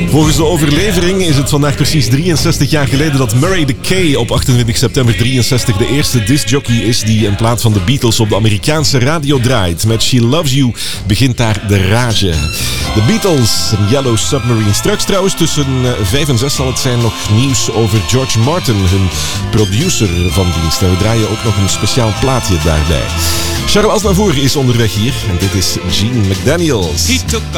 Volgens de overlevering is het vandaag precies 63 jaar geleden dat Murray de Kay op 28 september 63 de eerste discjockey is die in plaats van de Beatles op de Amerikaanse radio draait. Met She Loves You begint daar de rage. De Beatles, Yellow Submarine. Straks trouwens tussen 5 en 6 zal het zijn nog nieuws over George Martin, hun producer van dienst. En we draaien ook nog een speciaal plaatje daarbij. Charo Aznavour is onderweg hier en dit is Gene McDaniels. He took the